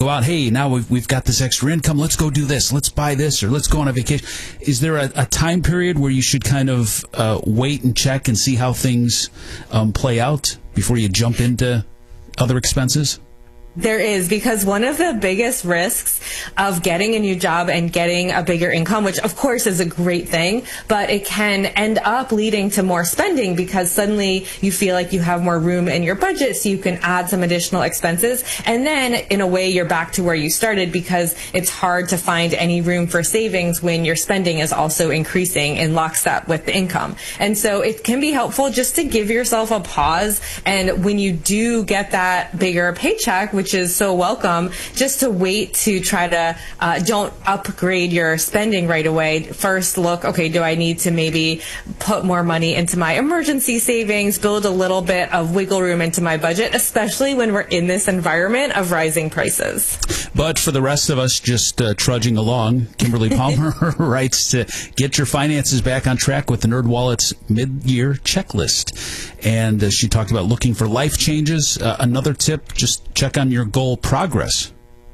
go out, hey, now we've got this extra income, let's go do this, let's buy this, or let's go on a vacation. Is there a time period where you should kind of wait and check and see how things play out before you jump into other expenses? There is, because one of the biggest risks of getting a new job and getting a bigger income, which of course is a great thing, but it can end up leading to more spending because suddenly you feel like you have more room in your budget so you can add some additional expenses. And then in a way you're back to where you started because it's hard to find any room for savings when your spending is also increasing in lockstep with the income. And so it can be helpful just to give yourself a pause. And when you do get that bigger paycheck, which is so welcome, just to wait to try to don't upgrade your spending right away. First look, okay, do I need to maybe put more money into my emergency savings, build a little bit of wiggle room into my budget, especially when we're in this environment of rising prices. But for the rest of us just trudging along, Kimberly Palmer writes to get your finances back on track with the NerdWallet's mid-year checklist. And she talked about looking for life changes. Another tip, just check on your goal progress.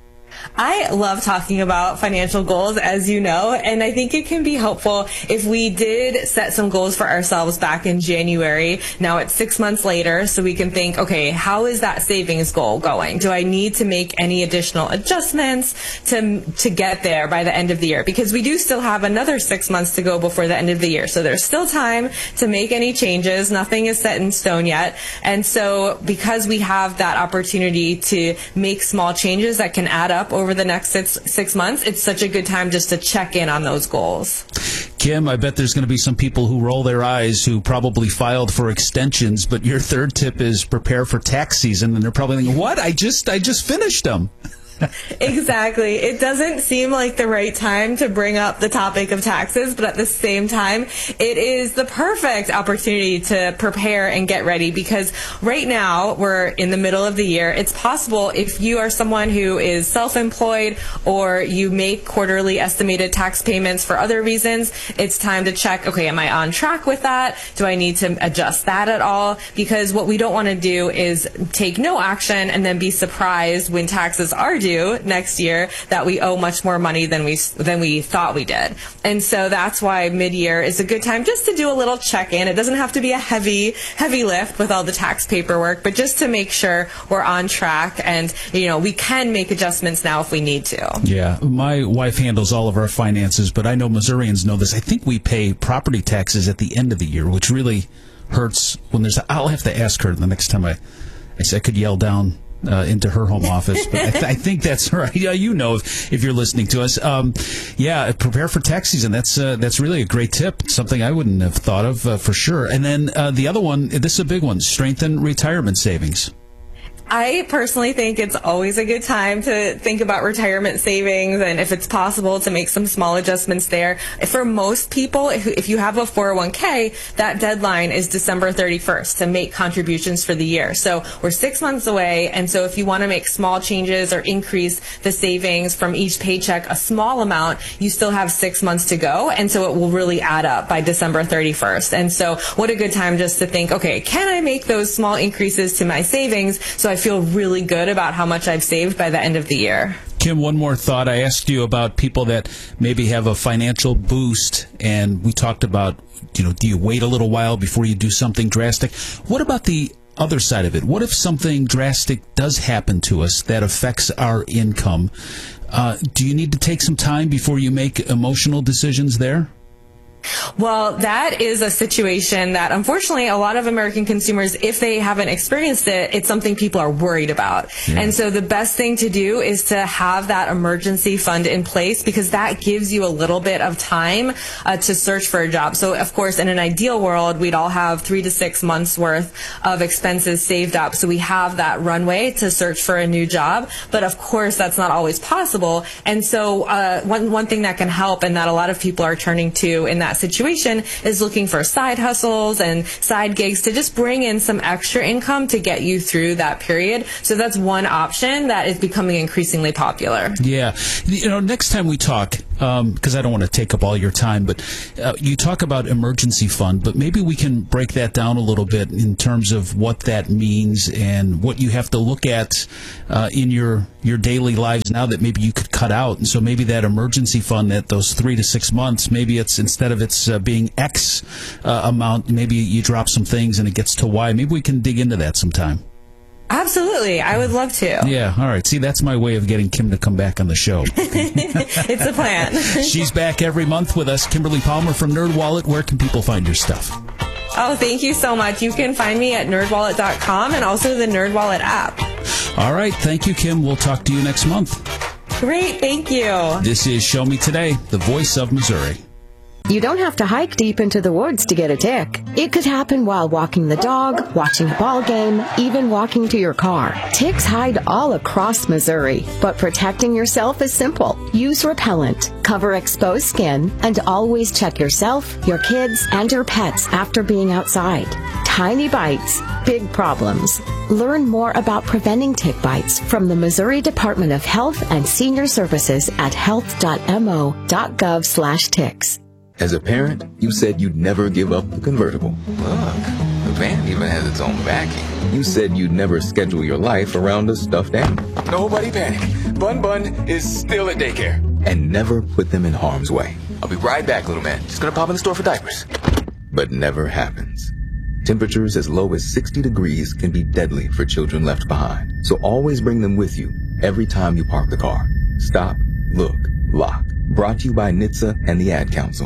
I love talking about financial goals, as you know, and I think it can be helpful if we did set some goals for ourselves back in January. Now it's 6 months later, so we can think, okay, how is that savings goal going? Do I need to make any additional adjustments to get there by the end of the year? Because we do still have another 6 months to go before the end of the year, so there's still time to make any changes. Nothing is set in stone yet. And so because we have that opportunity to make small changes that can add up over the next six months, it's such a good time just to check in on those goals. Kim, I bet there's going to be some people who roll their eyes who probably filed for extensions, but your third tip is prepare for tax season, and they're probably thinking, what? I just finished them. Exactly. It doesn't seem like the right time to bring up the topic of taxes, but at the same time, it is the perfect opportunity to prepare and get ready because right now we're in the middle of the year. It's possible if you are someone who is self-employed or you make quarterly estimated tax payments for other reasons, it's time to check, okay, am I on track with that? Do I need to adjust that at all? Because what we don't want to do is take no action and then be surprised when taxes are due next year that we owe much more money than we thought we did. And so that's why mid-year is a good time just to do a little check-in. It doesn't have to be a heavy lift with all the tax paperwork, but just to make sure we're on track and, we can make adjustments now if we need to. Yeah, my wife handles all of our finances, but I know Missourians know this. I think we pay property taxes at the end of the year, which really hurts when I'll have to ask her the next time I could yell down into her home office, but I think that's right. Yeah, if you're listening to us. Prepare for tax season. That's really a great tip. Something I wouldn't have thought of for sure. And then the other one, this is a big one: strengthen retirement savings. I personally think it's always a good time to think about retirement savings and if it's possible to make some small adjustments there. For most people, if you have a 401k, that deadline is December 31st to make contributions for the year. So we're 6 months away, and so if you want to make small changes or increase the savings from each paycheck a small amount, you still have 6 months to go, and so it will really add up by December 31st. And so what a good time just to think, okay, can I make those small increases to my savings so I feel really good about how much I've saved by the end of the year? Kim, one more thought. I asked you about people that maybe have a financial boost, and we talked about, do you wait a little while before you do something drastic? What about the other side of it? What if something drastic does happen to us that affects our income? Do you need to take some time before you make emotional decisions there? Well, that is a situation that, unfortunately, a lot of American consumers, if they haven't experienced it, it's something people are worried about. Yeah. And so the best thing to do is to have that emergency fund in place because that gives you a little bit of time to search for a job. So, of course, in an ideal world, we'd all have 3 to 6 months worth of expenses saved up. So we have that runway to search for a new job. But, of course, that's not always possible. And so one thing that can help and that a lot of people are turning to in that situation is looking for side hustles and side gigs to just bring in some extra income to get you through that period. So that's one option that is becoming increasingly popular. Yeah. Next time we talk, because I don't want to take up all your time, but you talk about emergency fund, but maybe we can break that down a little bit in terms of what that means and what you have to look at in your daily lives now that maybe you could cut out. And so maybe that emergency fund, that those 3 to 6 months, maybe it's instead of it's being X amount, maybe you drop some things and it gets to Y. Maybe we can dig into that sometime. Absolutely. I would love to. Yeah. All right. See, that's my way of getting Kim to come back on the show. It's a plan. She's back every month with us. Kimberly Palmer from NerdWallet. Where can people find your stuff? Oh, thank you so much. You can find me at nerdwallet.com and also the NerdWallet app. All right. Thank you, Kim. We'll talk to you next month. Great. Thank you. This is Show Me Today, the voice of Missouri. You don't have to hike deep into the woods to get a tick. It could happen while walking the dog, watching a ball game, even walking to your car. Ticks hide all across Missouri, but protecting yourself is simple. Use repellent, cover exposed skin, and always check yourself, your kids, and your pets after being outside. Tiny bites, big problems. Learn more about preventing tick bites from the Missouri Department of Health and Senior Services at health.mo.gov/ticks. As a parent, you said you'd never give up the convertible. Look, the van even has its own backing. You said you'd never schedule your life around a stuffed animal. Nobody panic. Bun is still at daycare. And never put them in harm's way. I'll be right back, little man. Just gonna pop in the store for diapers. But never happens. Temperatures as low as 60 degrees can be deadly for children left behind. So always bring them with you every time you park the car. Stop, look, lock. Brought to you by NHTSA and the Ad Council.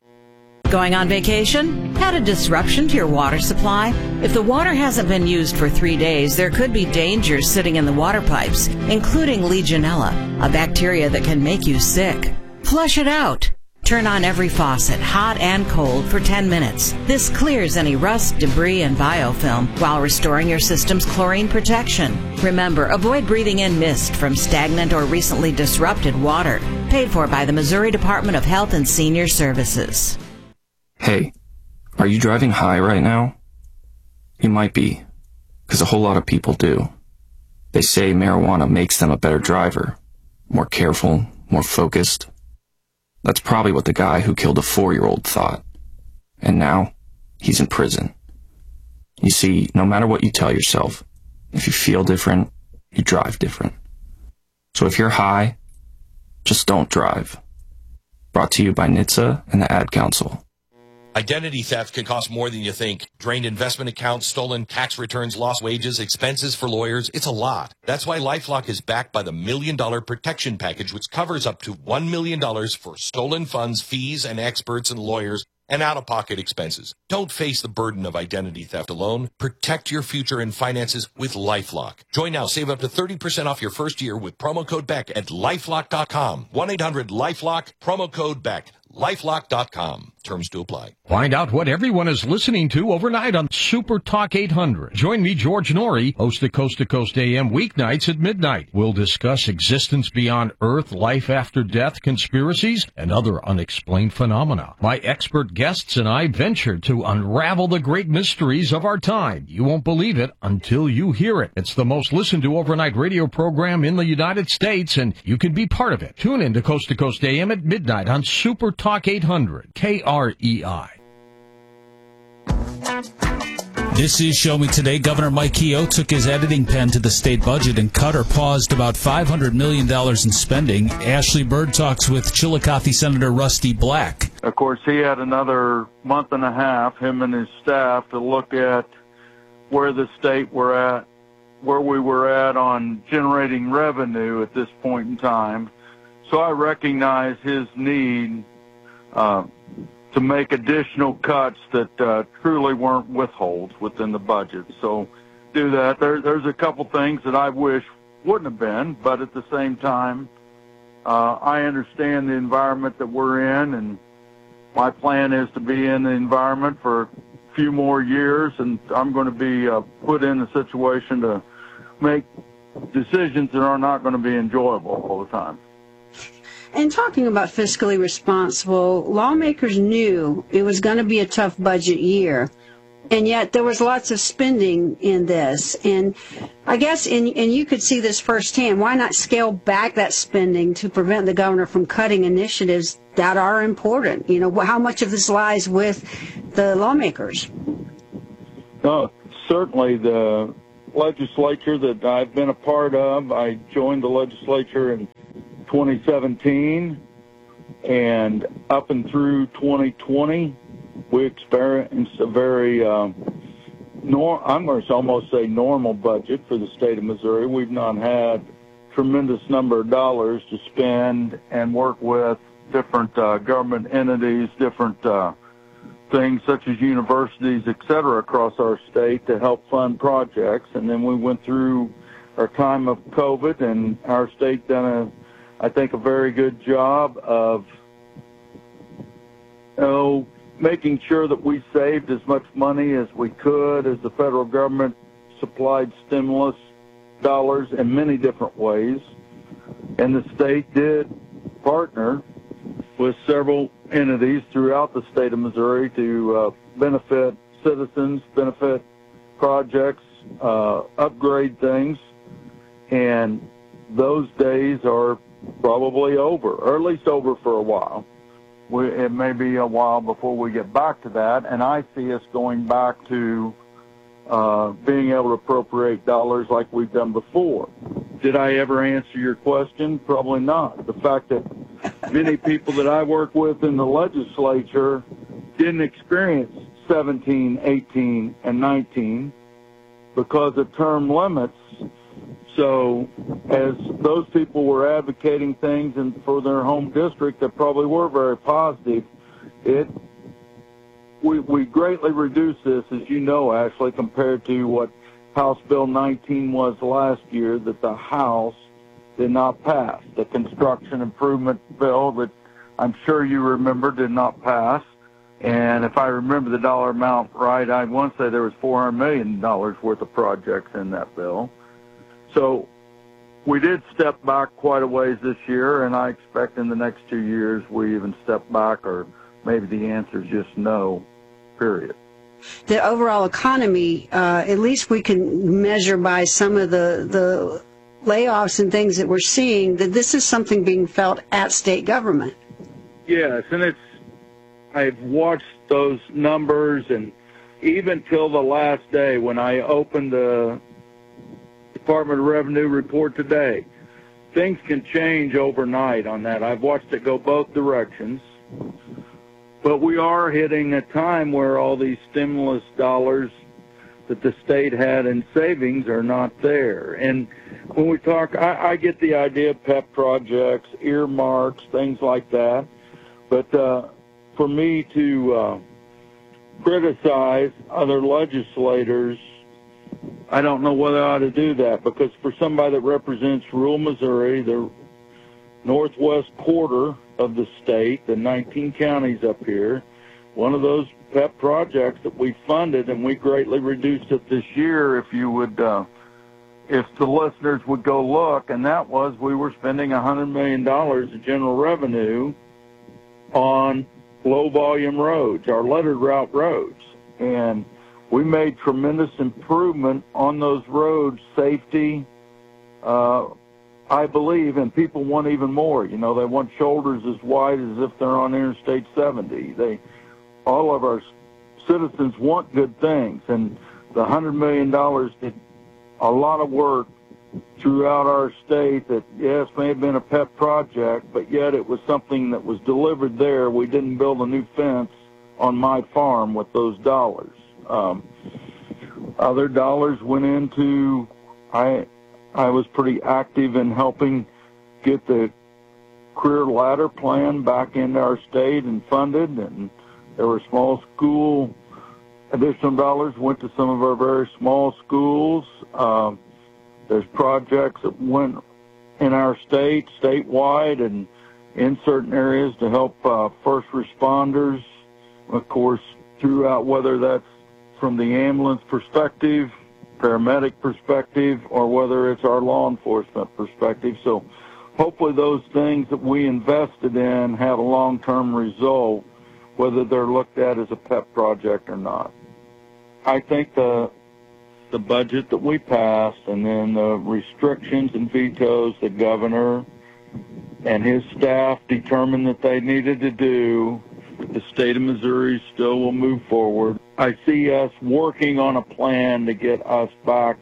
Going on vacation? Had a disruption to your water supply? If the water hasn't been used for 3 days, there could be dangers sitting in the water pipes, including Legionella, a bacteria that can make you sick. Flush it out. Turn on every faucet, hot and cold, for 10 minutes. This clears any rust, debris, and biofilm while restoring your system's chlorine protection. Remember, avoid breathing in mist from stagnant or recently disrupted water. Paid for by the Missouri Department of Health and Senior Services. Hey, are you driving high right now? You might be, because a whole lot of people do. They say marijuana makes them a better driver, more careful, more focused. That's probably what the guy who killed a 4-year-old thought. And now, he's in prison. You see, no matter what you tell yourself, if you feel different, you drive different. So if you're high, just don't drive. Brought to you by NHTSA and the Ad Council. Identity theft can cost more than you think. Drained investment accounts, stolen tax returns, lost wages, expenses for lawyers. It's a lot. That's why LifeLock is backed by the $1 Million Protection Package, which covers up to $1 million for stolen funds, fees, and experts and lawyers, and out-of-pocket expenses. Don't face the burden of identity theft alone. Protect your future and finances with LifeLock. Join now. Save up to 30% off your first year with promo code BECK at LifeLock.com. 1-800-LifeLock, promo code BECK. LifeLock.com. Terms to apply. Find out what everyone is listening to overnight on Super Talk 800. Join me, George Norrie, host of Coast to Coast AM weeknights at midnight. We'll discuss existence beyond Earth, life after death, conspiracies, and other unexplained phenomena. My expert guests and I venture to unravel the great mysteries of our time. You won't believe it until you hear it. It's the most listened to overnight radio program in the United States, and you can be part of it. Tune in to Coast AM at midnight on Super Talk 800, KREI. This is Show Me Today. Governor Mike Keogh took his editing pen to the state budget and cut or paused about $500 million in spending. Ashley Bird talks with Chillicothe Senator Rusty Black. Of course, he had another month and a half, him and his staff, to look at where the state were at, where we were at on generating revenue at this point in time. So I recognize his need to make additional cuts that truly weren't withholds within the budget. So do that. There's a couple things that I wish wouldn't have been, but at the same time, I understand the environment that we're in, and my plan is to be in the environment for a few more years, and I'm going to be put in a situation to make decisions that are not going to be enjoyable all the time. And talking about fiscally responsible, lawmakers knew it was going to be a tough budget year. and yet there was lots of spending in this. And I guess, and you could see this firsthand, why not scale back that spending to prevent the governor from cutting initiatives that are important? You know, how much of this lies with the lawmakers? Certainly the legislature that I've been a part of, I joined the legislature in 2017, and up and through 2020, we experienced a very, I'm going to almost say normal budget for the state of Missouri. We've not had a tremendous number of dollars to spend and work with different government entities, different things such as universities, et cetera, across our state to help fund projects. And then we went through our time of COVID, and our state done I think, a very good job of, making sure that we saved as much money as we could as the federal government supplied stimulus dollars in many different ways. And the state did partner with several entities throughout the state of Missouri to benefit citizens, benefit projects, upgrade things. And those days are probably over, or at least over for a while. It may be a while before we get back to that, and I see us going back to being able to appropriate dollars like we've done before. Did I ever answer your question? Probably not. The fact that many people that I work with in the legislature didn't experience 17, 18, and 19 because of term limits. So as those people were advocating things for their home district that probably were very positive, we greatly reduced this, as you know, Ashley, compared to what House Bill 19 was last year that the House did not pass. The construction improvement bill that I'm sure you remember did not pass. And if I remember the dollar amount right, I want to say there was $400 million worth of projects in that bill. So we did step back quite a ways this year, and I expect in the next 2 years we even step back, or maybe the answer is just no, period. The overall economy, at least we can measure by some of the layoffs and things that we're seeing, that this is something being felt at state government. Yes, and I've watched those numbers, and even till the last day when I opened the Department of Revenue report today, things can change overnight on that. I've watched it go both directions. But we are hitting a time where all these stimulus dollars that the state had in savings are not there. And when we talk, I get the idea of PEP projects, earmarks, things like that. But for me to criticize other legislators, I don't know whether I ought to do that, because for somebody that represents rural Missouri, the northwest quarter of the state, the 19 counties up here, one of those PEP projects that we funded, and we greatly reduced it this year, if you would, if the listeners would go look, and that was we were spending $100 million of general revenue on low-volume roads, our lettered route roads. And we made tremendous improvement on those roads, safety, I believe, and people want even more. You know, they want shoulders as wide as if they're on Interstate 70. All of our citizens want good things, and the $100 million did a lot of work throughout our state that, yes, may have been a PEP project, but yet it was something that was delivered there. We didn't build a new fence on my farm with those dollars. Other dollars went into, I was pretty active in helping get the career ladder plan back into our state and funded, and there were small school additional dollars went to some of our very small schools. There's projects that went in our state, statewide, and in certain areas to help first responders, of course, throughout, whether that's from the ambulance perspective, paramedic perspective, or whether it's our law enforcement perspective. So hopefully those things that we invested in have a long-term result, whether they're looked at as a PEP project or not. I think the budget that we passed and then the restrictions and vetoes the governor and his staff determined that they needed to do, the state of Missouri still will move forward. I see us working on a plan to get us back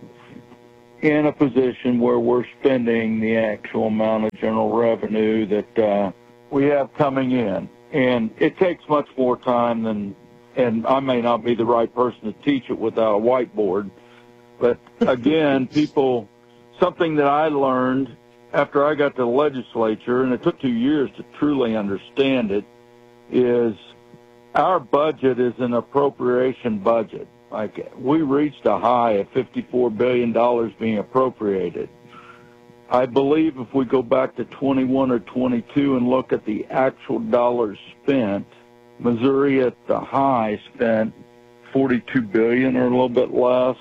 in a position where we're spending the actual amount of general revenue that we have coming in. And it takes much more time than, and I may not be the right person to teach it without a whiteboard, but again, something that I learned after I got to the legislature, and it took 2 years to truly understand it, is our budget is an appropriation budget. Like, we reached a high of $54 billion being appropriated. I believe if we go back to 21 or 22 and look at the actual dollars spent, Missouri at the high spent $42 billion or a little bit less.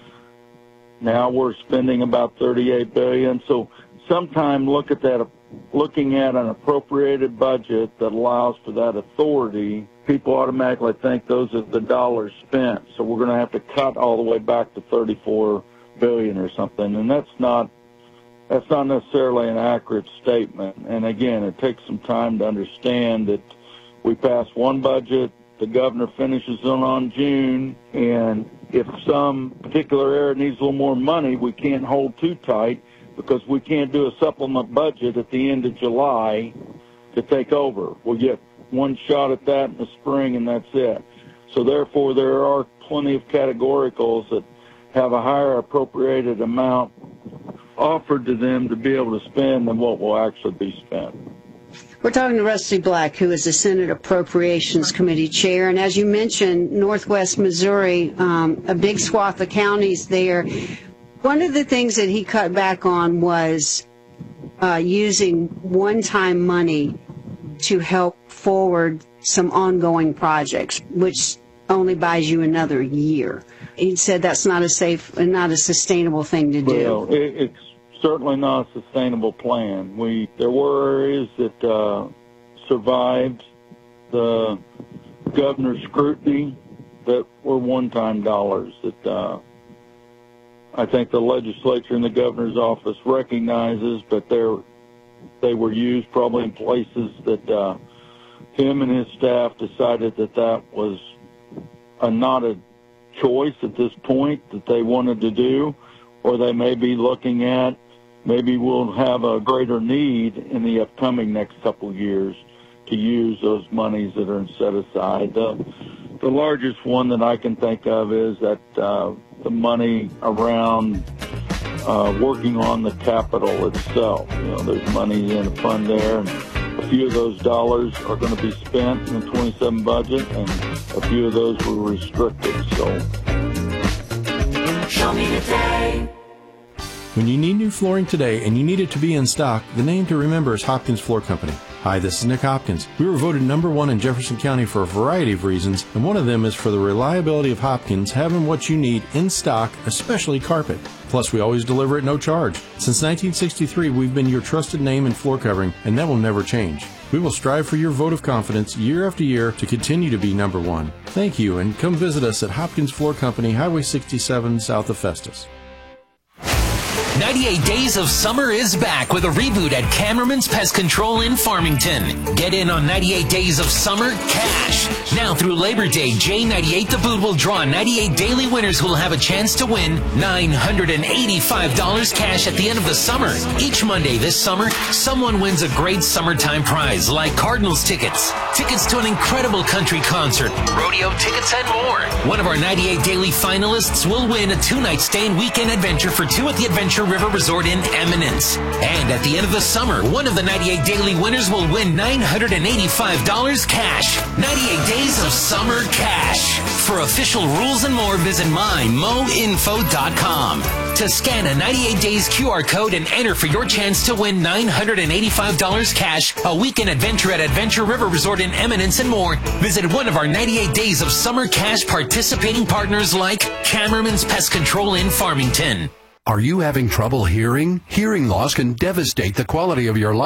Now we're spending about $38 billion. So sometime looking at an appropriated budget that allows for that authority, people automatically think those are the dollars spent. So we're going to have to cut all the way back to $34 billion or something. And that's not necessarily an accurate statement. And again, it takes some time to understand that we pass one budget, the governor finishes it on June, and if some particular area needs a little more money, we can't hold too tight because we can't do a supplement budget at the end of July to take over. We'll get one shot at that in the spring, and that's it. So therefore, there are plenty of categoricals that have a higher appropriated amount offered to them to be able to spend than what will actually be spent. We're talking to Rusty Black, who is the Senate Appropriations Committee chair. And as you mentioned, Northwest Missouri, a big swath of counties there. One of the things that he cut back on was using one-time money to help forward some ongoing projects, which only buys you another year. He said that's not a safe and not a sustainable thing to do. Well, it's certainly not a sustainable plan. There were areas that survived the governor's scrutiny that were one-time dollars that I think the legislature and the governor's office recognizes, but they were used probably in places that him and his staff decided that was not a choice at this point that they wanted to do, or they may be looking at maybe we'll have a greater need in the upcoming next couple of years to use those monies that are set aside. The largest one that I can think of is that the money around working on the Capitol itself. There's money in a fund there, and a few of those dollars are going to be spent in the 27 budget, and a few of those were restricted. So, show me the day. When you need new flooring today and you need it to be in stock, the name to remember is Hopkins Floor Company. Hi, this is Nick Hopkins. We were voted #1 in Jefferson County for a variety of reasons, and one of them is for the reliability of Hopkins having what you need in stock, especially carpet. Plus, we always deliver at no charge. Since 1963, we've been your trusted name in floor covering, and that will never change. We will strive for your vote of confidence year after year to continue to be #1. Thank you, and come visit us at Hopkins Floor Company, Highway 67, south of Festus. 98 Days of Summer is back with a reboot at Cameraman's Pest Control in Farmington. Get in on 98 Days of Summer cash. Now through Labor Day, J98 The Boot will draw 98 daily winners who will have a chance to win $985 cash at the end of the summer. Each Monday this summer, someone wins a great summertime prize like Cardinals tickets, tickets to an incredible country concert, rodeo tickets, and more. One of our 98 daily finalists will win a 2-night stay and weekend adventure for two at the Adventure River Resort in Eminence. And at the end of the summer, one of the 98 daily winners will win $985 cash. 98 Days of Summer cash. For official rules and more, visit mymoinfo.com. To scan a 98 Days QR code and enter for your chance to win $985 cash, a weekend adventure at Adventure River Resort in Eminence, and more, visit one of our 98 Days of Summer cash participating partners like Cameraman's Pest Control in Farmington. Are you having trouble hearing? Hearing loss can devastate the quality of your life.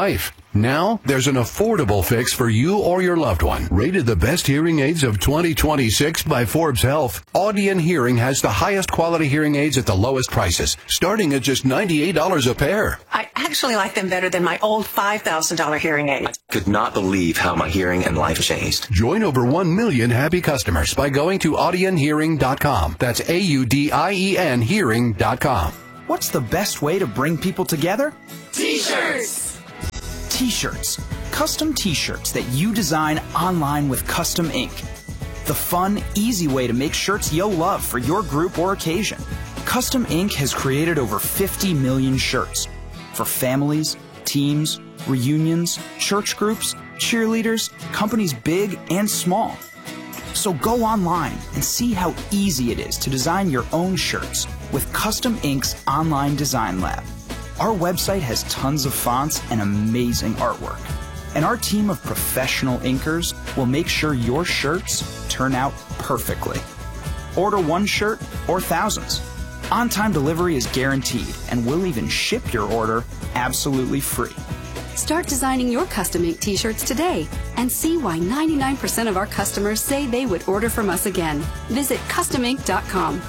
Now, there's an affordable fix for you or your loved one. Rated the best hearing aids of 2026 by Forbes Health, Audion Hearing has the highest quality hearing aids at the lowest prices, starting at just $98 a pair. I actually like them better than my old $5,000 hearing aid. I could not believe how my hearing and life changed. Join over 1 million happy customers by going to audionhearing.com. That's AUDIEN hearing.com. What's the best way to bring people together? T-shirts! T-shirts. Custom T-shirts that you design online with custom ink. The fun, easy way to make shirts you'll love for your group or occasion. Custom Ink has created over 50 million shirts for families, teams, reunions, church groups, cheerleaders, companies big and small. So go online and see how easy it is to design your own shirts with Custom Ink's online design lab. Our website has tons of fonts and amazing artwork. And our team of professional inkers will make sure your shirts turn out perfectly. Order one shirt or thousands. On-time delivery is guaranteed, and we'll even ship your order absolutely free. Start designing your custom ink t-shirts today and see why 99% of our customers say they would order from us again. Visit customink.com.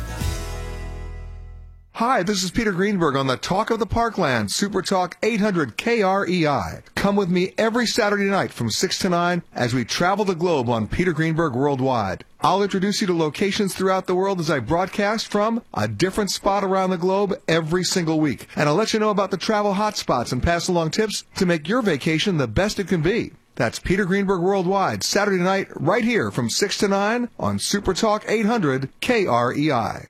Hi, this is Peter Greenberg on the Talk of the Parkland, Super Talk 800 KREI. Come with me every Saturday night from 6 to 9 as we travel the globe on Peter Greenberg Worldwide. I'll introduce you to locations throughout the world as I broadcast from a different spot around the globe every single week. And I'll let you know about the travel hotspots and pass along tips to make your vacation the best it can be. That's Peter Greenberg Worldwide, Saturday night, right here from 6 to 9 on Super Talk 800 KREI.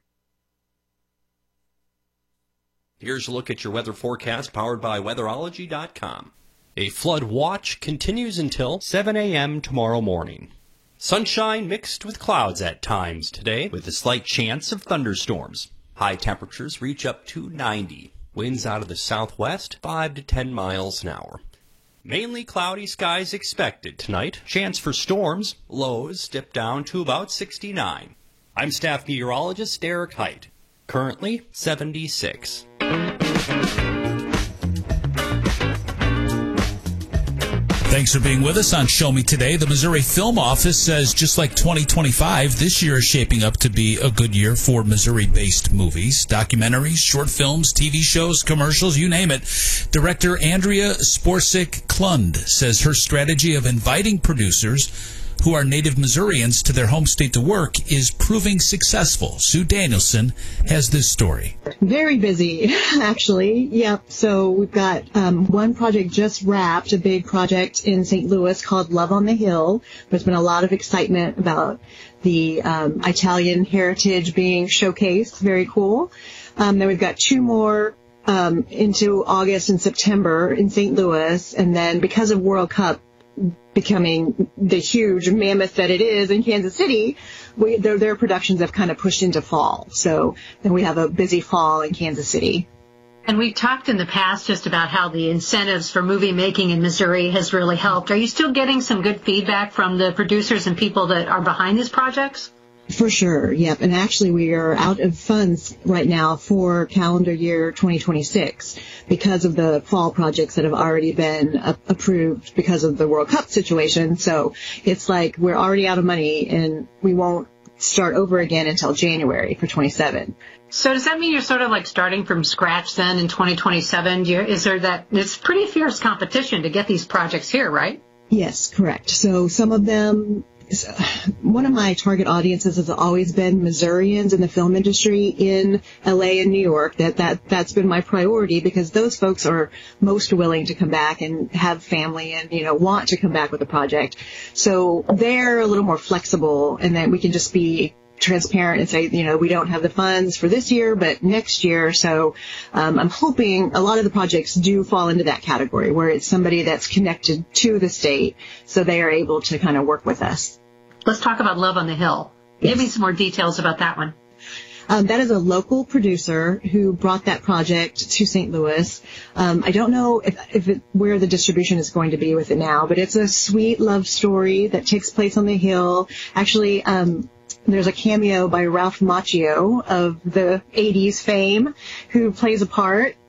Here's a look at your weather forecast powered by weatherology.com. A flood watch continues until 7 a.m. tomorrow morning. Sunshine mixed with clouds at times today with a slight chance of thunderstorms. High temperatures reach up to 90. Winds out of the southwest 5 to 10 miles an hour. Mainly cloudy skies expected tonight. Chance for storms. Lows dip down to about 69. I'm staff meteorologist Derek Height. Currently 76. Thanks for being with us on Show Me Today. The Missouri Film Office says just like 2025, this year is shaping up to be a good year for Missouri-based movies, documentaries, short films, TV shows, commercials, you name it. Director Andrea Sporsic-Klund says her strategy of inviting producers who are native Missourians to their home state to work is proving successful. Sue Danielson has this story. Very busy, actually. Yep. So we've got one project just wrapped, a big project in St. Louis called Love on the Hill. There's been a lot of excitement about the Italian heritage being showcased. Very cool. Then we've got two more into August and September in St. Louis. And then because of World Cup becoming the huge mammoth that it is in Kansas City, their productions have kind of pushed into fall. So then we have a busy fall in Kansas City. And we've talked in the past just about how the incentives for movie making in Missouri has really helped. Are you still getting some good feedback from the producers and people that are behind these projects? For sure, yep. And actually we are out of funds right now for calendar year 2026 because of the fall projects that have already been approved because of the World Cup situation. So it's like we're already out of money and we won't start over again until January for 27. So does that mean you're sort of like starting from scratch then in 2027? Is there that, it's pretty fierce competition to get these projects here, right? Yes, correct. So some of them, one of my target audiences has always been Missourians in the film industry in LA and New York. That's been my priority because those folks are most willing to come back and have family and, want to come back with a project. So they're a little more flexible and then we can just be transparent and say, we don't have the funds for this year, but next year. So I'm hoping a lot of the projects do fall into that category where it's somebody that's connected to the state so they are able to kind of work with us. Let's talk about Love on the Hill. Yes. Give me some more details about that one. That is a local producer who brought that project to St. Louis. I don't know where the distribution is going to be with it now, but it's a sweet love story that takes place on the Hill. Actually, there's a cameo by Ralph Macchio of the 80s fame who plays a part.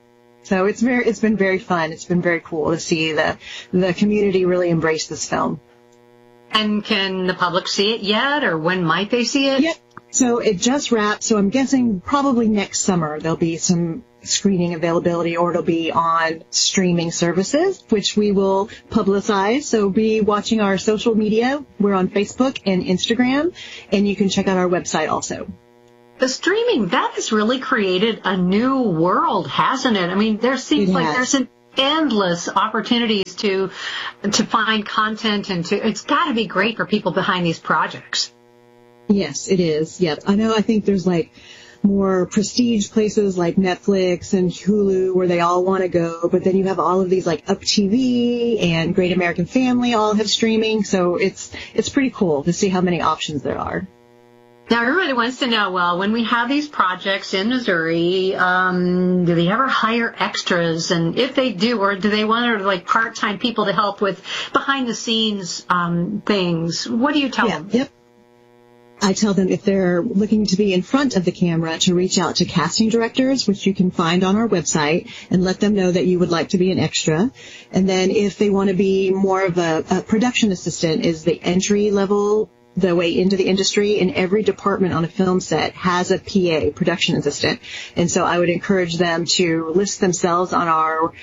So it's been very fun. It's been very cool to see the community really embrace this film. And can the public see it yet, or when might they see it? Yep. So it just wrapped, so I'm guessing probably next summer there'll be some screening availability, or it'll be on streaming services, which we will publicize. So be watching our social media. We're on Facebook and Instagram, and you can check out our website also. The streaming, that has really created a new world, hasn't it? I mean, there seems like there's an endless opportunities to find content, and it's got to be great for people behind these projects. Yes, it is. Yep. I think there's like more prestige places like Netflix and Hulu where they all want to go, but then you have all of these like Up TV and Great American Family all have streaming, so it's pretty cool to see how many options there are. Now, everybody wants to know, well, when we have these projects in Missouri, do they ever hire extras? And if they do, or do they want like part-time people to help with behind-the-scenes things? What do you tell them? Yep. I tell them if they're looking to be in front of the camera to reach out to casting directors, which you can find on our website, and let them know that you would like to be an extra. And then if they want to be more of a production assistant, is the entry level the way into the industry, and every department on a film set has a PA, production assistant. And so I would encourage them to list themselves on our,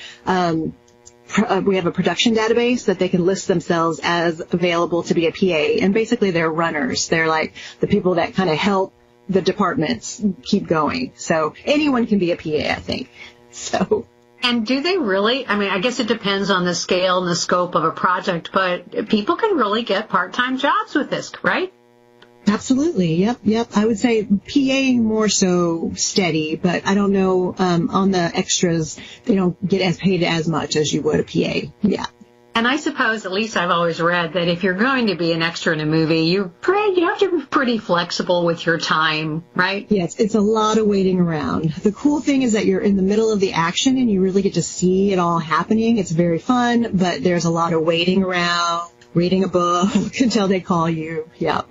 we have a production database that they can list themselves as available to be a PA. And basically they're runners. They're like the people that kind of help the departments keep going. So anyone can be a PA, I think. So. And do they really? I mean, I guess it depends on the scale and the scope of a project, but people can really get part-time jobs with this, right? Absolutely. Yep. I would say PAing more so steady, but I don't know, on the extras, they don't get as paid as much as you would a PA. Yeah. And I suppose, at least I've always read, that if you're going to be an extra in a movie, you have to be pretty flexible with your time, right? Yes, it's a lot of waiting around. The cool thing is that you're in the middle of the action and you really get to see it all happening. It's very fun, but there's a lot of waiting around, reading a book until they call you. Yeah.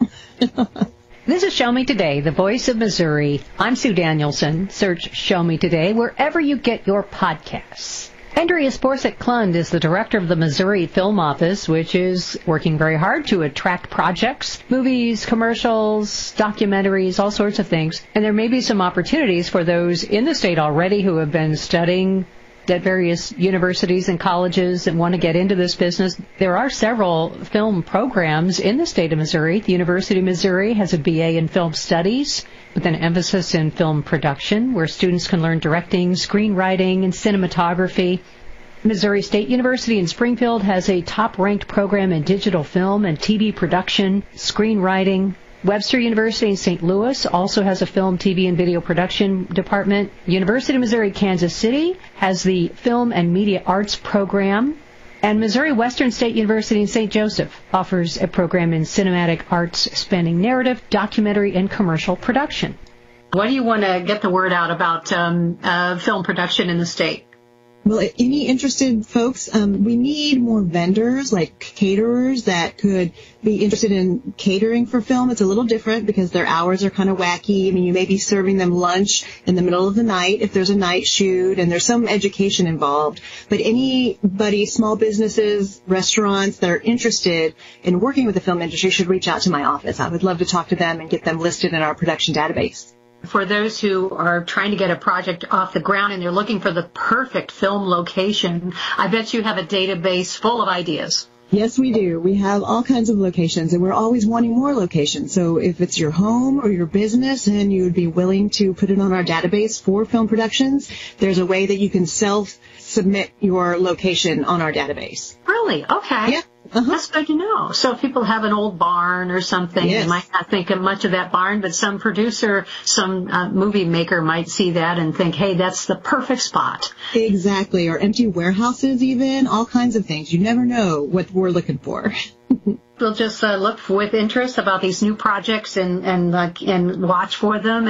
This is Show Me Today, the voice of Missouri. I'm Sue Danielson. Search Show Me Today wherever you get your podcasts. Andrea Sporsic-Klund is the director of the Missouri Film Office, which is working very hard to attract projects, movies, commercials, documentaries, all sorts of things. And there may be some opportunities for those in the state already who have been studying at various universities and colleges and want to get into this business. There are several film programs in the state of Missouri. The University of Missouri has a BA in Film Studies with an emphasis in film production, where students can learn directing, screenwriting, and cinematography. Missouri State University in Springfield has a top-ranked program in digital film and TV production, screenwriting. Webster University in St. Louis also has a film, TV, and video production department. University of Missouri Kansas City has the Film and Media Arts program. And Missouri Western State University in St. Joseph offers a program in cinematic arts spanning narrative, documentary, and commercial production. Why do you want to get the word out about film production in the state? Well, any interested folks, we need more vendors, like caterers that could be interested in catering for film. It's a little different because their hours are kind of wacky. I mean, you may be serving them lunch in the middle of the night if there's a night shoot, and there's some education involved. But anybody, small businesses, restaurants that are interested in working with the film industry should reach out to my office. I would love to talk to them and get them listed in our production database. For those who are trying to get a project off the ground and they're looking for the perfect film location, I bet you have a database full of ideas. Yes, we do. We have all kinds of locations, and we're always wanting more locations. So if it's your home or your business and you would be willing to put it on our database for film productions, there's a way that you can self-submit your location on our database. Really? Okay. Yeah. That's good to know. So if people have an old barn or something, yes, they might not think of much of that barn, but some producer, some movie maker might see that and think, hey, that's the perfect spot. Exactly. Or empty warehouses even, all kinds of things. You never know what we're looking for. We'll just look with interest about these new projects and watch for them,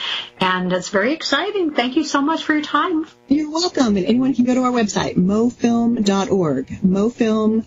and it's very exciting. Thank you so much for your time. You're welcome. And anyone can go to our website, mofilm.org. MoFilm,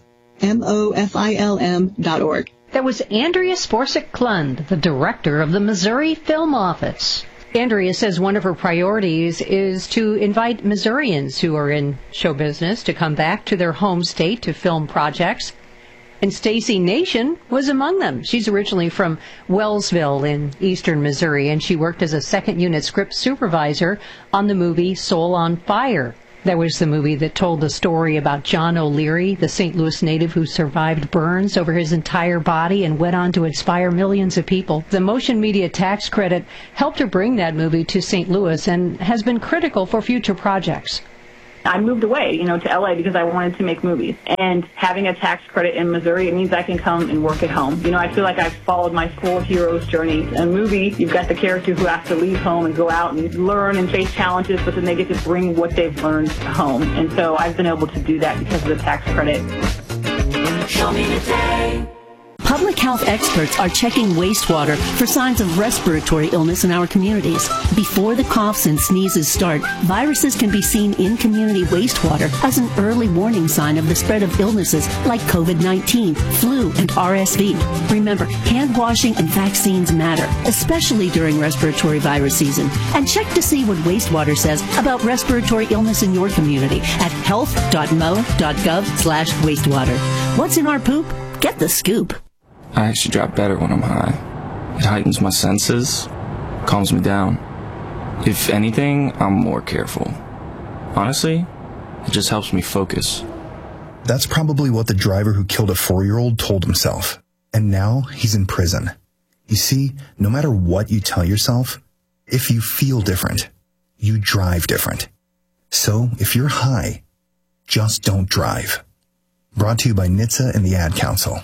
MoFilm.org. That was Andrea Sporsic-Klund, the director of the Missouri Film Office. Andrea says one of her priorities is to invite Missourians who are in show business to come back to their home state to film projects. And Stacey Nation was among them. She's originally from Wellsville in eastern Missouri, and she worked as a second unit script supervisor on the movie Soul on Fire. That was the movie that told the story about John O'Leary, the St. Louis native who survived burns over his entire body and went on to inspire millions of people. The Motion Media tax credit helped her bring that movie to St. Louis and has been critical for future projects. I moved away, to LA because I wanted to make movies. And having a tax credit in Missouri, it means I can come and work at home. I feel like I've followed my school hero's journey. In a movie, you've got the character who has to leave home and go out and learn and face challenges, but then they get to bring what they've learned home. And so I've been able to do that because of the tax credit. Show me today. Public health experts are checking wastewater for signs of respiratory illness in our communities. Before the coughs and sneezes start, viruses can be seen in community wastewater as an early warning sign of the spread of illnesses like COVID-19, flu, and RSV. Remember, hand washing and vaccines matter, especially during respiratory virus season. And check to see what wastewater says about respiratory illness in your community at health.mo.gov/wastewater. What's in our poop? Get the scoop. I actually drive better when I'm high. It heightens my senses, calms me down. If anything, I'm more careful. Honestly, it just helps me focus. That's probably what the driver who killed a 4-year-old told himself. And now he's in prison. You see, no matter what you tell yourself, if you feel different, you drive different. So if you're high, just don't drive. Brought to you by NHTSA and the Ad Council.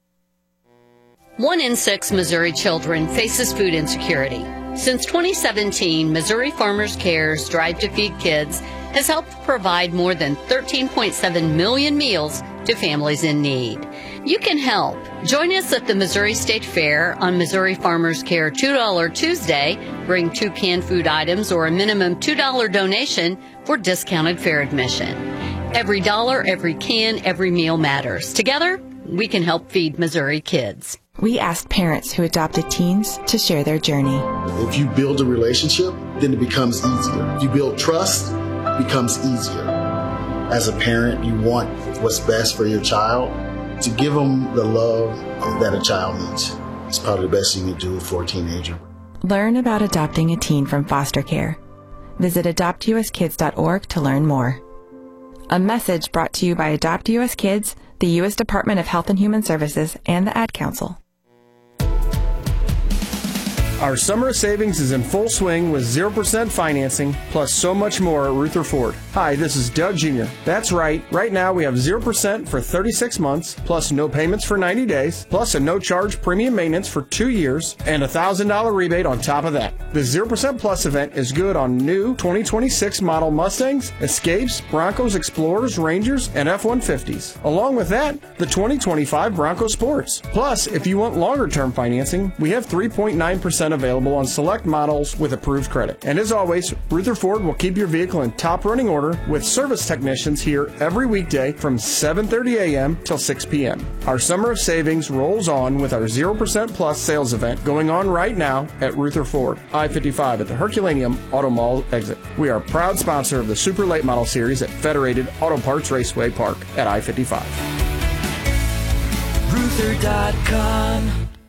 1 in 6 Missouri children faces food insecurity. Since 2017, Missouri Farmers Care's Drive to Feed Kids has helped provide more than 13.7 million meals to families in need. You can help. Join us at the Missouri State Fair on Missouri Farmers Care $2 Tuesday. Bring 2 canned food items or a minimum $2 donation for discounted fair admission. Every dollar, every can, every meal matters. Together, we can help feed Missouri kids. We asked parents who adopted teens to share their journey. If you build a relationship, then it becomes easier. If you build trust, it becomes easier. As a parent, you want what's best for your child. To give them the love that a child needs. It's probably the best thing you can do for a teenager. Learn about adopting a teen from foster care. Visit adoptuskids.org to learn more. A message brought to you by Adopt U.S. Kids, the U.S. Department of Health and Human Services, and the Ad Council. Our summer of savings is in full swing with 0% financing, plus so much more at Ruther Ford. Hi, this is Doug Jr. That's right. Right now we have 0% for 36 months, plus no payments for 90 days, plus a no-charge premium maintenance for 2 years, and a $1,000 rebate on top of that. The 0% Plus event is good on new 2026 model Mustangs, Escapes, Broncos, Explorers, Rangers, and F-150s. Along with that, the 2025 Bronco Sports. Plus, if you want longer-term financing, we have 3.9% available on select models with approved credit. And as always, Ruther Ford will keep your vehicle in top running order with service technicians here every weekday from 7:30 a.m. till 6 p.m. Our summer of savings rolls on with our 0% Plus sales event going on right now at Ruther Ford, I-55 at the Herculaneum Auto Mall exit. We are a proud sponsor of the Super Late Model Series at Federated Auto Parts Raceway Park at I-55. Ruther.com.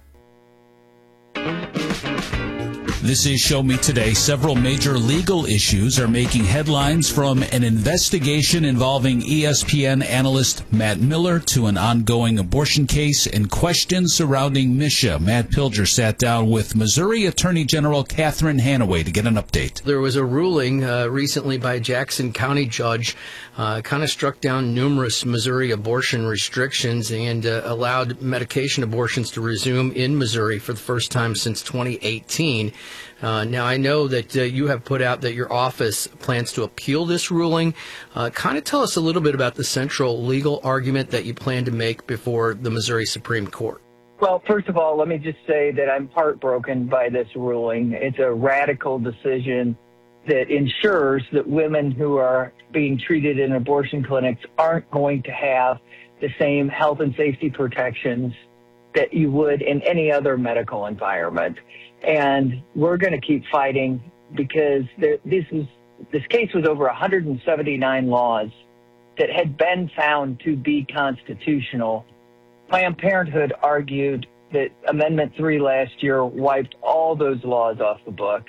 This is Show Me Today. Several major legal issues are making headlines, from an investigation involving ESPN analyst Matt Miller to an ongoing abortion case and questions surrounding Misha. Matt Pilger sat down with Missouri Attorney General Catherine Hanaway to get an update. There was a ruling recently by a Jackson County judge, kind of struck down numerous Missouri abortion restrictions and allowed medication abortions to resume in Missouri for the first time since 2018. Now, I know that you have put out that your office plans to appeal this ruling. Kind of tell us a little bit about the central legal argument that you plan to make before the Missouri Supreme Court. Well, first of all, let me just say that I'm heartbroken by this ruling. It's a radical decision that ensures that women who are being treated in abortion clinics aren't going to have the same health and safety protections that you would in any other medical environment. And we're going to keep fighting because this case was over 179 laws that had been found to be constitutional. Planned Parenthood argued that Amendment 3 last year wiped all those laws off the books.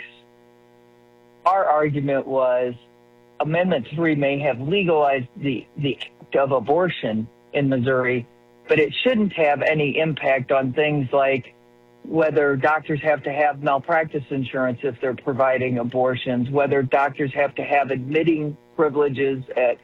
Our argument was Amendment 3 may have legalized the act of abortion in Missouri, but it shouldn't have any impact on things like whether doctors have to have malpractice insurance if they're providing abortions, whether doctors have to have admitting privileges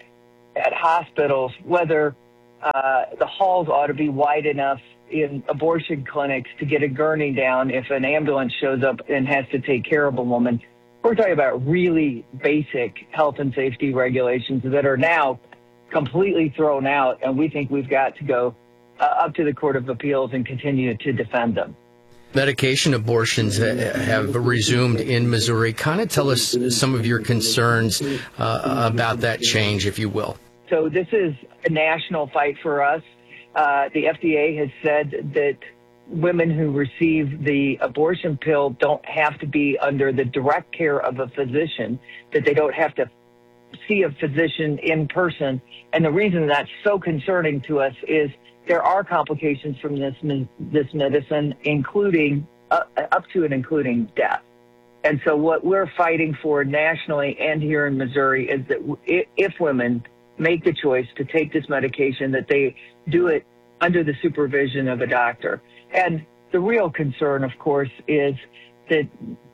at hospitals, whether the halls ought to be wide enough in abortion clinics to get a gurney down if an ambulance shows up and has to take care of a woman. We're talking about really basic health and safety regulations that are now completely thrown out, and we think we've got to go up to the Court of Appeals and continue to defend them. Medication abortions have resumed in Missouri. Kind of tell us some of your concerns about that change, if you will. So this is a national fight for us. The FDA has said that women who receive the abortion pill don't have to be under the direct care of a physician, that they don't have to see a physician in person. And the reason that's so concerning to us is there are complications from this medicine, including up to and including death. And so what we're fighting for nationally and here in Missouri is that if women make the choice to take this medication, that they do it under the supervision of a doctor. And the real concern, of course, is that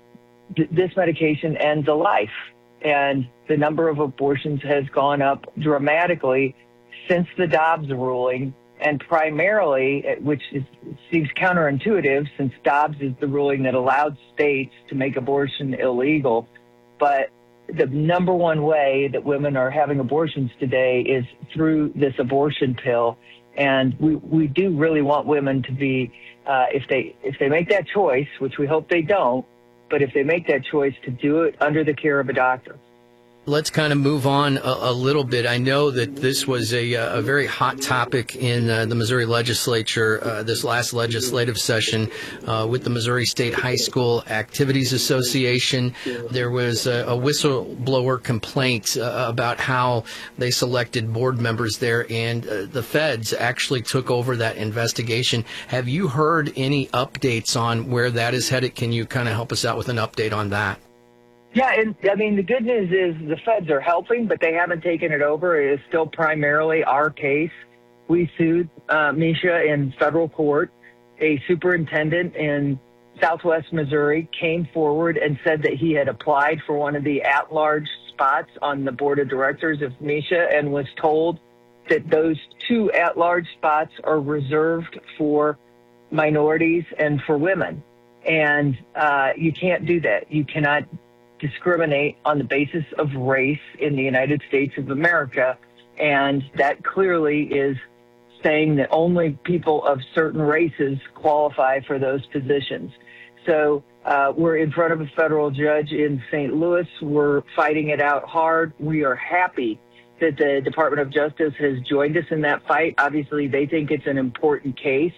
this medication ends a life. And the number of abortions has gone up dramatically since the Dobbs ruling, and primarily, which seems counterintuitive since Dobbs is the ruling that allowed states to make abortion illegal. But the number one way that women are having abortions today is through this abortion pill. And we do really want women to be, if they make that choice, which we hope they don't, but if they make that choice, to do it under the care of a doctor. Let's kind of move on a little bit. I know that this was a very hot topic in the Missouri legislature this last legislative session with the Missouri State High School Activities Association. There was a whistleblower complaint about how they selected board members there, and the feds actually took over that investigation. Have you heard any updates on where that is headed? Can you kind of help us out with an update on that? Yeah, and I mean, the good news is the feds are helping, but they haven't taken it over. It is still primarily our case. We sued Misha in federal court. A superintendent in Southwest Missouri came forward and said that he had applied for one of the at-large spots on the board of directors of Misha and was told that those two at-large spots are reserved for minorities and for women. And you can't do that. You cannot discriminate on the basis of race in the United States of America, and that clearly is saying that only people of certain races qualify for those positions. So we're in front of a federal judge in St. Louis. We're fighting it out hard. We are happy that the Department of Justice has joined us in that fight. Obviously, they think it's an important case,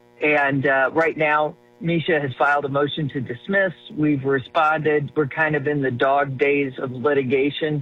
and right now, Misha has filed a motion to dismiss. We've responded. We're kind of in the dog days of litigation.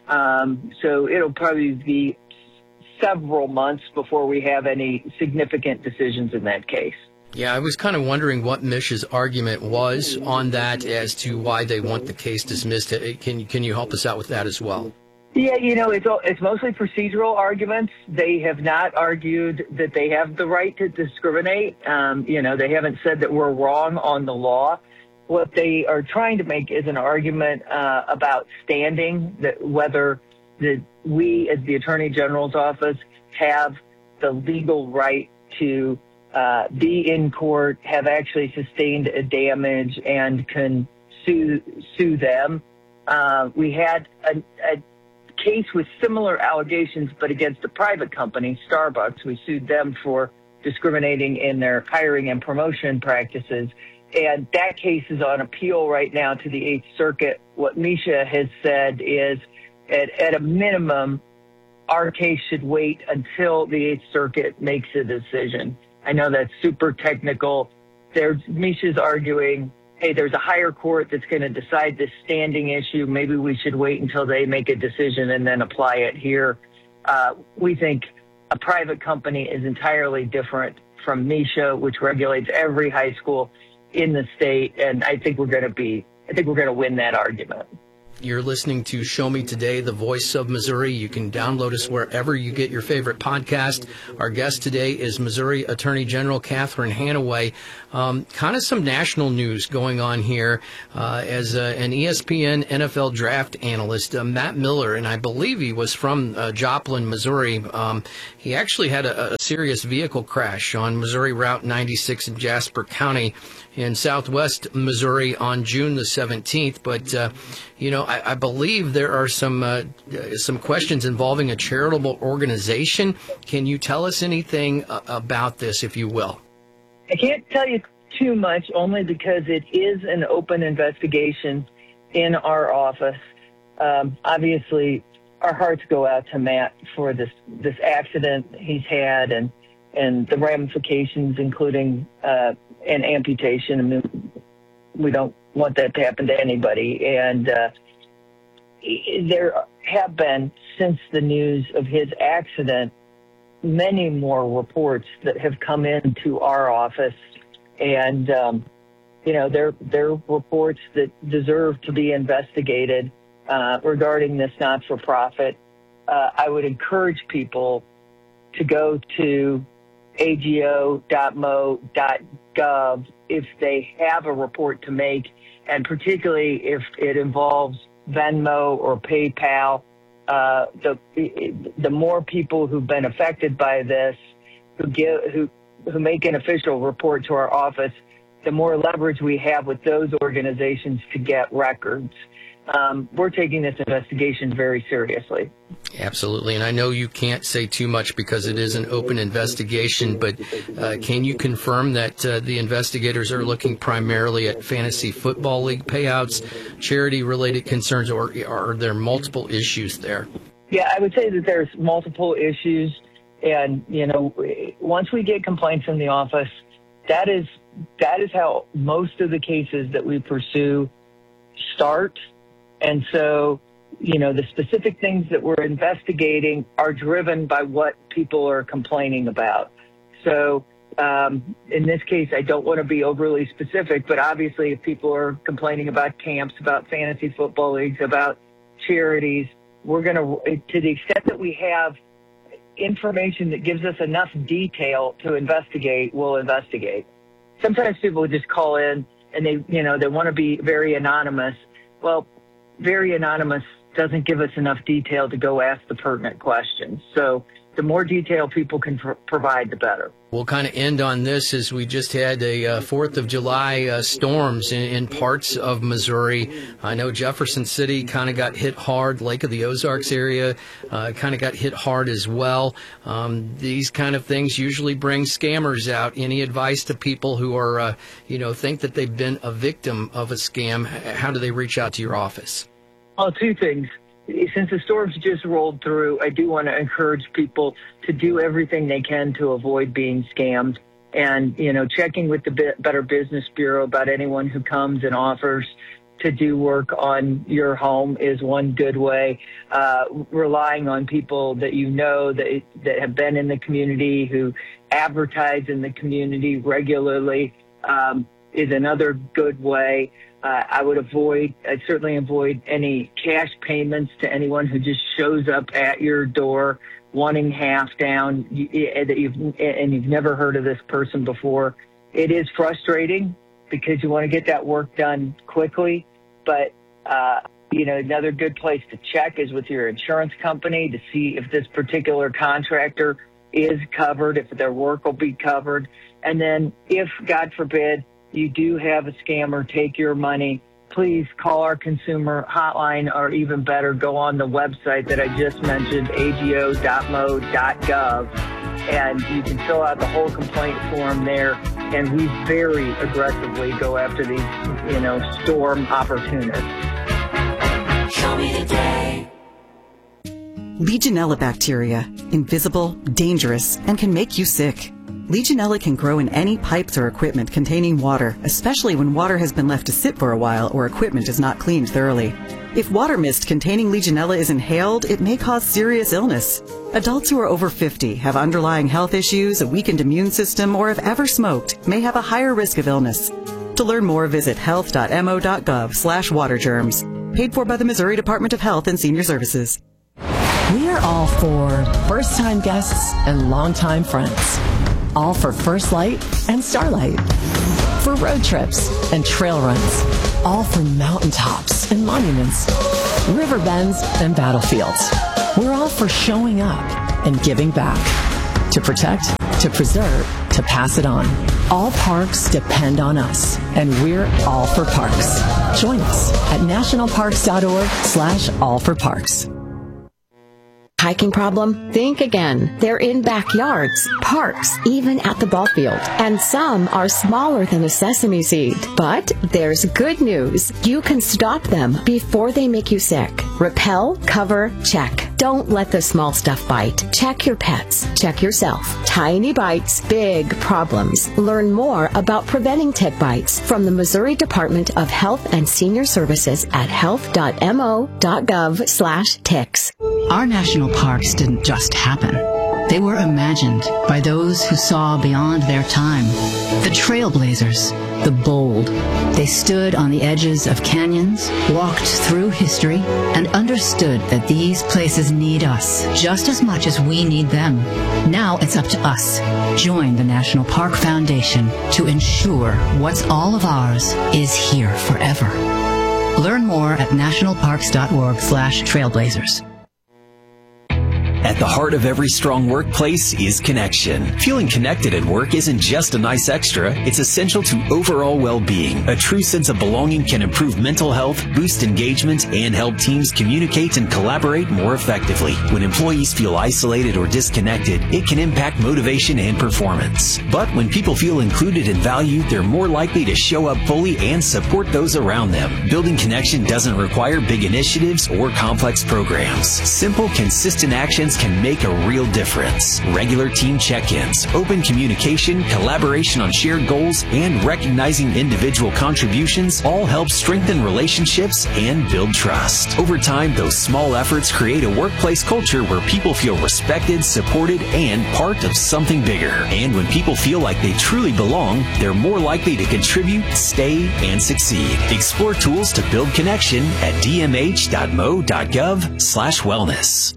So it'll probably be several months before we have any significant decisions in that case. Yeah, I was kind of wondering what Misha's argument was on that as to why they want the case dismissed. Can you help us out with that as well? Yeah, you know, it's mostly procedural arguments. They have not argued that they have the right to discriminate. You know, they haven't said that we're wrong on the law. What they are trying to make is an argument about standing, that whether we as the Attorney General's office have the legal right to be in court, have actually sustained a damage, and can sue them. We had a case with similar allegations, but against a private company, Starbucks. We sued them for discriminating in their hiring and promotion practices. And that case is on appeal right now to the Eighth Circuit. What Misha has said is, at a minimum, our case should wait until the Eighth Circuit makes a decision. I know that's super technical. Misha's arguing hey, there's a higher court that's going to decide this standing issue. Maybe we should wait until they make a decision and then apply it here. We think a private company is entirely different from MISHA, which regulates every high school in the state, and I think we're going to win that argument. You're listening to Show Me Today, the voice of Missouri. You can download us wherever you get your favorite podcast. Our guest today is Missouri Attorney General Catherine Hanaway. Kind of some national news going on here. As an ESPN NFL draft analyst, Matt Miller, and I believe he was from Joplin, Missouri, he actually had a serious vehicle crash on Missouri Route 96 in Jasper County in southwest Missouri on June the 17th. But, I believe there are some questions involving a charitable organization. Can you tell us anything about this, if you will? I can't tell you too much, only because it is an open investigation in our office. Obviously, our hearts go out to Matt for this accident he's had and the ramifications, including an amputation. I mean, we don't want that to happen to anybody. And there have been, since the news of his accident, many more reports that have come into our office. And, they're reports that deserve to be investigated regarding this not-for-profit. I would encourage people to go to ago.mo.gov if they have a report to make, and particularly if it involves Venmo or PayPal. The more people who've been affected by this, who make an official report to our office, the more leverage we have with those organizations to get records. We're taking this investigation very seriously. Absolutely. And I know you can't say too much because it is an open investigation, but can you confirm that the investigators are looking primarily at fantasy football league payouts, charity-related concerns, or are there multiple issues there? Yeah, I would say that there's multiple issues. And, once we get complaints in the office, that is how most of the cases that we pursue start. And so, the specific things that we're investigating are driven by what people are complaining about. So, in this case, I don't want to be overly specific, but obviously if people are complaining about camps, about fantasy football leagues, about charities, we're going to the extent that we have information that gives us enough detail to investigate, we'll investigate. Sometimes people just call in and they want to be very anonymous. Well, very anonymous doesn't give us enough detail to go ask the pertinent questions. So the more detail people can provide, the better. We'll kind of end on this as we just had a 4th of July storms in parts of Missouri. I know Jefferson City kind of got hit hard. Lake of the Ozarks area kind of got hit hard as well. These kind of things usually bring scammers out. Any advice to people who are, think that they've been a victim of a scam? How do they reach out to your office? Well, two things. Since the storms just rolled through, I do want to encourage people to do everything they can to avoid being scammed. And, checking with the Better Business Bureau about anyone who comes and offers to do work on your home is one good way. Relying on people that that have been in the community, who advertise in the community regularly, is another good way. I'd certainly avoid any cash payments to anyone who just shows up at your door wanting half down and you've never heard of this person before. It is frustrating because you want to get that work done quickly, but another good place to check is with your insurance company to see if this particular contractor is covered, if their work will be covered. And then if, God forbid, you do have a scammer take your money, please call our consumer hotline, or even better, go on the website that I just mentioned, ago.mo.gov, and you can fill out the whole complaint form there. And we very aggressively go after these, storm opportunists. Show me today. Legionella bacteria, invisible, dangerous, and can make you sick. Legionella can grow in any pipes or equipment containing water, especially when water has been left to sit for a while or equipment is not cleaned thoroughly. If water mist containing Legionella is inhaled, it may cause serious illness. Adults who are over 50, have underlying health issues, a weakened immune system, or have ever smoked may have a higher risk of illness. To learn more, visit health.mo.gov/watergerms. Paid for by the Missouri Department of Health and Senior Services. We are all for first-time guests and longtime friends. All for First Light and Starlight. For road trips and trail runs. All for mountaintops and monuments, river bends and battlefields. We're all for showing up and giving back. To protect, to preserve, to pass it on. All parks depend on us, and we're all for parks. Join us at nationalparks.org/allforparks. Hiking problem? Think again. They're in backyards, parks, even at the ball field. And some are smaller than a sesame seed. But there's good news. You can stop them before they make you sick. Repel, cover, check. Don't let the small stuff bite. Check your pets. Check yourself. Tiny bites, big problems. Learn more about preventing tick bites from the Missouri Department of Health and Senior Services at health.mo.gov/ticks. Our national parks didn't just happen. They were imagined by those who saw beyond their time. The trailblazers, the bold. They stood on the edges of canyons, walked through history, and understood that these places need us just as much as we need them. Now it's up to us. Join the National Park Foundation to ensure what's all of ours is here forever. Learn more at nationalparks.org/trailblazers. At the heart of every strong workplace is connection. Feeling connected at work isn't just a nice extra, it's essential to overall well-being. A true sense of belonging can improve mental health, boost engagement, and help teams communicate and collaborate more effectively. When employees feel isolated or disconnected, it can impact motivation and performance. But when people feel included and valued, they're more likely to show up fully and support those around them. Building connection doesn't require big initiatives or complex programs. Simple, consistent actions can make a real difference. Regular team check-ins, open communication, collaboration on shared goals, and recognizing individual contributions all help strengthen relationships and build trust. Over time, those small efforts create a workplace culture where people feel respected, supported, and part of something bigger. And when people feel like they truly belong, they're more likely to contribute, stay, and succeed. Explore tools to build connection at dmh.mo.gov/wellness.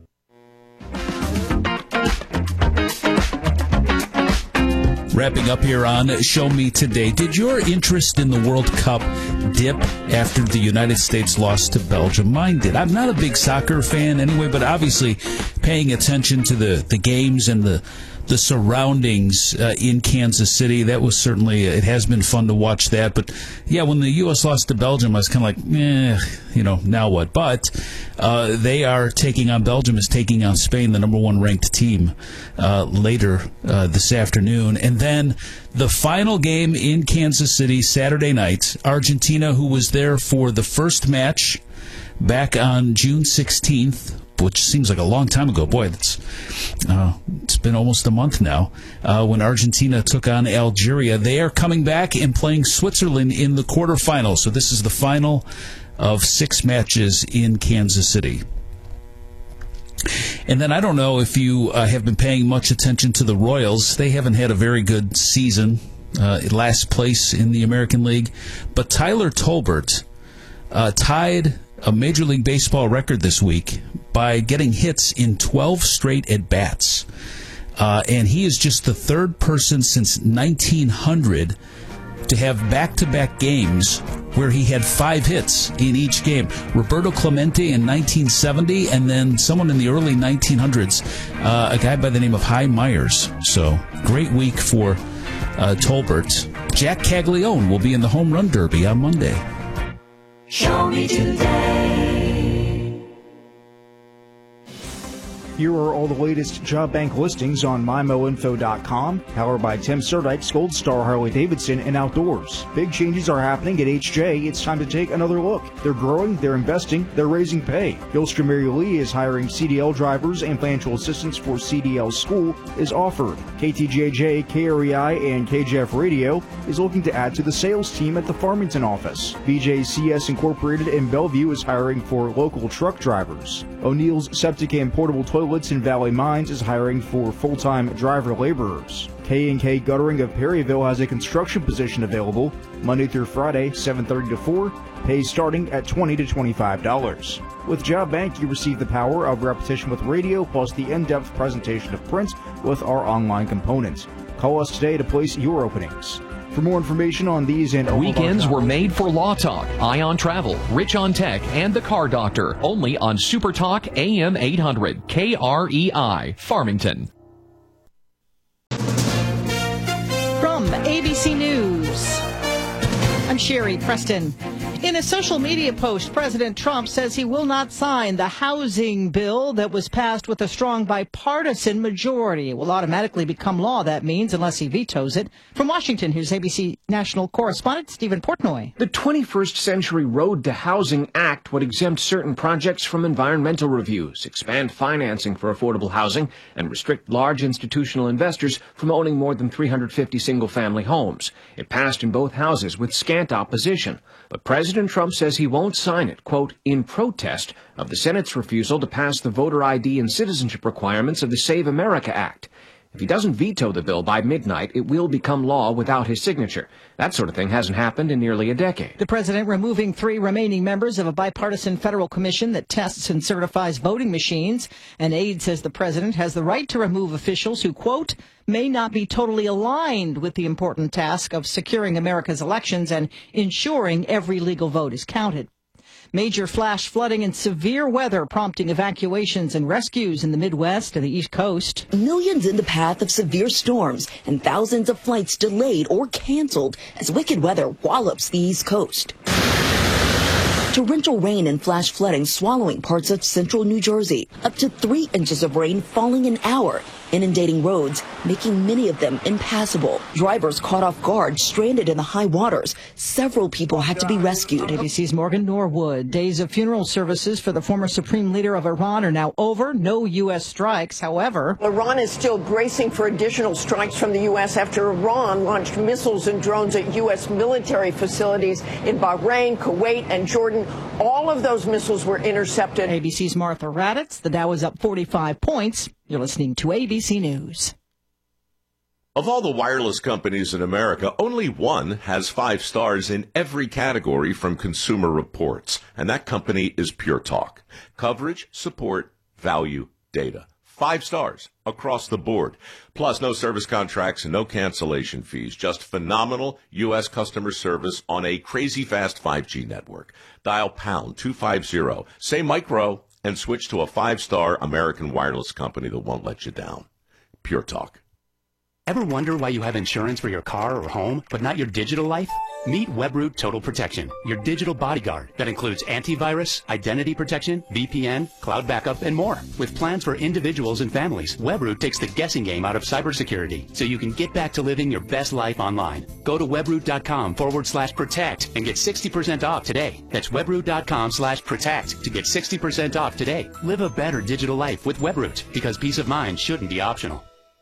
Wrapping up here on Show Me Today. Did your interest in the World Cup dip after the United States lost to Belgium? Mine did. I'm not a big soccer fan anyway, but obviously paying attention to the games and the surroundings in Kansas City, that was certainly, it has been fun to watch that. But yeah, when the U.S. lost to Belgium, I was kind of like, now what? But Belgium is taking on Spain, the number one ranked team, later this afternoon. And then the final game in Kansas City, Saturday night, Argentina, who was there for the first match back on June 16th, which seems like a long time ago. Boy, it's been almost a month now, when Argentina took on Algeria. They are coming back and playing Switzerland in the quarterfinals. So this is the final of 6 matches in Kansas City. And then I don't know if you have been paying much attention to the Royals. They haven't had a very good season, last place in the American League. But Tyler Tolbert tied a Major League Baseball record this week by getting hits in 12 straight at-bats. And he is just the third person since 1900 to have back-to-back games where he had 5 hits in each game. Roberto Clemente in 1970, and then someone in the early 1900s, a guy by the name of Hy Myers. So, great week for Tolbert. Jack Caglione will be in the Home Run Derby on Monday. Show me today. Here are all the latest job bank listings on MyMoInfo.com, powered by Tim Serdyk's Gold Star Harley-Davidson and Outdoors. Big changes are happening at HJ. It's time to take another look. They're growing, they're investing, they're raising pay. Gilster Mary Lee is hiring CDL drivers, and financial assistance for CDL school is offered. KTJJ, KREI, and KJF Radio is looking to add to the sales team at the Farmington office. BJCS Incorporated in Bellevue is hiring for local truck drivers. O'Neill's Septic and Portable Toilets in Valley Mines is hiring for full-time driver laborers. K&K Guttering of Perryville has a construction position available Monday through Friday, 7:30 to 4, pay starting at $20 to $25. With Job Bank, you receive the power of repetition with radio plus the in-depth presentation of print with our online component. Call us today to place your openings. For more information on these and weekends were made for Law Talk, Ion Travel, Rich on Tech, and The Car Doctor. Only on Super Talk AM 800 KREI Farmington. From ABC News, I'm Sherry Preston. In a social media post, President Trump says he will not sign the housing bill that was passed with a strong bipartisan majority. It will automatically become law, that means, unless he vetoes it. From Washington, here's ABC national correspondent Stephen Portnoy. The 21st Century Road to Housing Act would exempt certain projects from environmental reviews, expand financing for affordable housing, and restrict large institutional investors from owning more than 350 single-family homes. It passed in both houses with scant opposition. But President Trump says he won't sign it, quote, in protest of the Senate's refusal to pass the voter ID and citizenship requirements of the Save America Act. If he doesn't veto the bill by midnight, it will become law without his signature. That sort of thing hasn't happened in nearly a decade. The president removing 3 remaining members of a bipartisan federal commission that tests and certifies voting machines. An aide says the president has the right to remove officials who, quote, may not be totally aligned with the important task of securing America's elections and ensuring every legal vote is counted. Major flash flooding and severe weather prompting evacuations and rescues in the Midwest and the East Coast. Millions in the path of severe storms and thousands of flights delayed or canceled as wicked weather wallops the East Coast. Torrential rain and flash flooding swallowing parts of central New Jersey. Up to 3 inches of rain falling an hour, inundating roads, making many of them impassable. Drivers caught off guard, stranded in the high waters. Several people had to be rescued. ABC's Morgan Norwood. Days of funeral services for the former supreme leader of Iran are now over. No U.S. strikes, however. Iran is still bracing for additional strikes from the U.S. after Iran launched missiles and drones at U.S. military facilities in Bahrain, Kuwait, and Jordan. All of those missiles were intercepted. ABC's Martha Raddatz. The Dow is up 45 points. You're listening to ABC News. Of all the wireless companies in America, only one has 5 stars in every category from Consumer Reports, and that company is Pure Talk. Coverage, support, value, data. 5 stars across the board. Plus, no service contracts and no cancellation fees. Just phenomenal U.S. customer service on a crazy fast 5G network. Dial pound 250, say micro, and switch to a 5-star American wireless company that won't let you down. Pure Talk. Ever wonder why you have insurance for your car or home, but not your digital life? Meet Webroot Total Protection, your digital bodyguard that includes antivirus, identity protection, VPN, cloud backup, and more. With plans for individuals and families, Webroot takes the guessing game out of cybersecurity so you can get back to living your best life online. Go to webroot.com/protect and get 60% off today. That's webroot.com/protect to get 60% off today. Live a better digital life with Webroot, because peace of mind shouldn't be optional.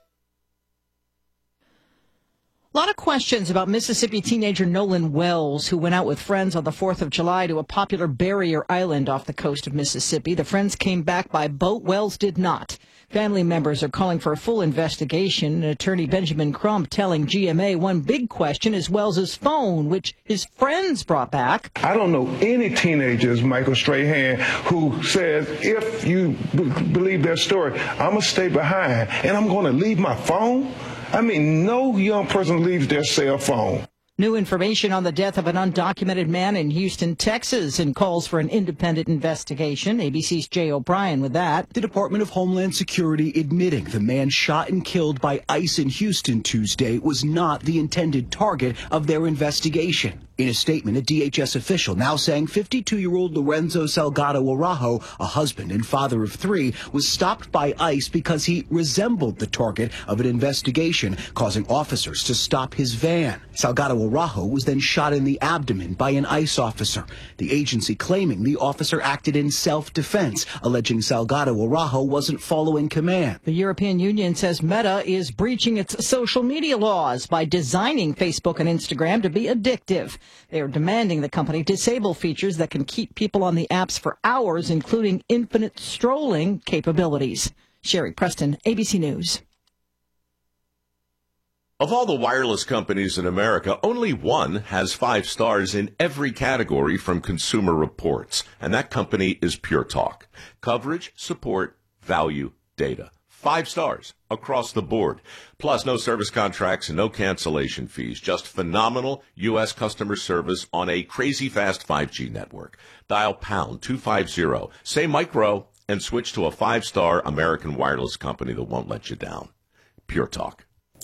A lot of questions about Mississippi teenager Nolan Wells, who went out with friends on the 4th of July to a popular barrier island off the coast of Mississippi. The friends came back by boat. Wells did not. Family members are calling for a full investigation. Attorney Benjamin Crump telling GMA one big question is Wells's phone, which his friends brought back. I don't know any teenagers, Michael Strahan, who says, if you believe their story, I'm going to stay behind and I'm going to leave my phone. I mean, no young person leaves their cell phone. New information on the death of an undocumented man in Houston, Texas, and calls for an independent investigation. ABC's Jay O'Brien with that. The Department of Homeland Security admitting the man shot and killed by ICE in Houston Tuesday was not the intended target of their investigation. In a statement, a DHS official now saying 52-year-old Lorenzo Salgado Araujo, a husband and father of 3, was stopped by ICE because he resembled the target of an investigation, causing officers to stop his van. Salgado Araujo was then shot in the abdomen by an ICE officer, the agency claiming the officer acted in self-defense, alleging Salgado Araujo wasn't following command. The European Union says Meta is breaching its social media laws by designing Facebook and Instagram to be addictive. They are demanding the company disable features that can keep people on the apps for hours, including infinite scrolling capabilities. Sherry Preston, ABC News. Of all the wireless companies in America, only one has 5 stars in every category from Consumer Reports, and that company is Pure Talk. Coverage, support, value, data. 5 stars across the board. Plus, no service contracts and no cancellation fees. Just phenomenal U.S. customer service on a crazy fast 5G network. Dial pound 250, say micro, and switch to a 5-star American wireless company that won't let you down. Pure Talk.